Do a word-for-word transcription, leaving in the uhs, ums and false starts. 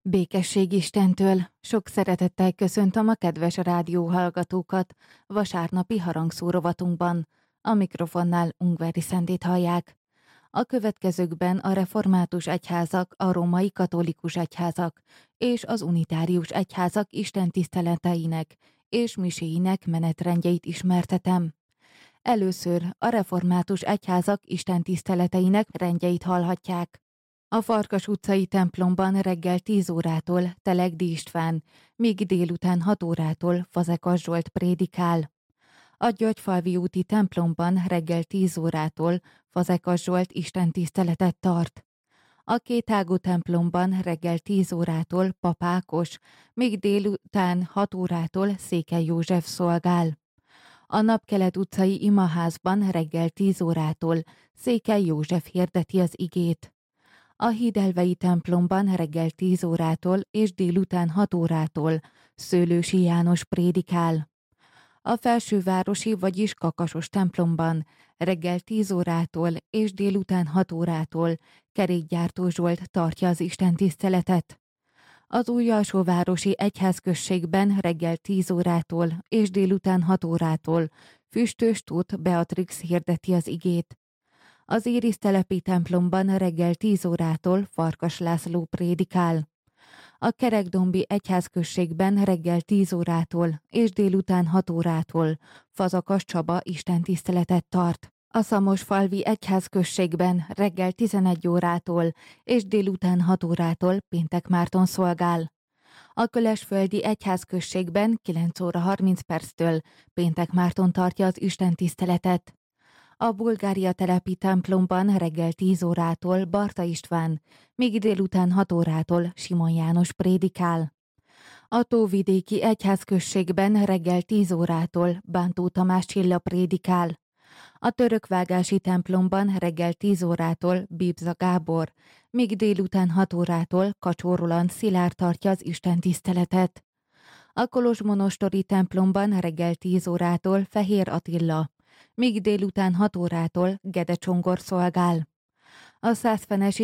Békesség Istentől! Sok szeretettel köszöntöm a kedves rádióhallgatókat vasárnapi harangszó rovatunkban. A mikrofonnál Ungvári Szentét hallják. A következőkben a református egyházak, a római katolikus egyházak és az unitárius egyházak istentiszteleteinek és miséinek menetrendjeit ismertetem. Először a református egyházak istentiszteleteinek rendjeit hallhatják. A Farkas utcai templomban reggel tíz órától Telegdi István, míg délután hat órától Fazekas Zsolt prédikál. A Györgyfalvi úti templomban reggel tíz órától Fazekas Zsolt istentiszteletet tart. A Kétágú templomban reggel tíz órától Pap Ákos, míg délután hat órától Székely József szolgál. A Napkelet utcai imaházban reggel tíz órától Székely József hirdeti az igét. A Hídelvei templomban reggel tíz órától és délután hat órától Szőlősi János prédikál. A Felsővárosi, vagyis Kakasos templomban reggel tíz órától és délután hat órától Kerékgyártó Zsolt tartja az istentiszteletet. Az Újalsóvárosi egyházközségben reggel tíz órától és délután hat órától Füstös Tóth Beatrix hirdeti az igét. Az Érisztelepi templomban reggel tíz órától Farkas László prédikál. A Kerekdombi egyházközségben reggel tíz órától és délután hat órától Fazakas Csaba istentiszteletet tart. A Szamosfalvi egyházközségben reggel tizenegy órától és délután hat órától Péntek Márton szolgál. A Kölesföldi egyházközségben kilenc óra harminc perctől Péntek Márton tartja az istentiszteletet. A Bulgária telepi templomban reggel tíz órától Barta István, míg délután hat órától Simon János prédikál. A Tóvidéki egyházközségben reggel tíz órától Bántó Tamás Csilla prédikál. A Törökvágási templomban reggel tíz órától Bibza Gábor, míg délután hat órától Kacsó Roland Szilárd tartja az istentiszteletet. A Kolozsmonostori templomban reggel tíz órától Fehér Attila, míg délután hat órától Gede Csongor szolgál. A Szászfenesi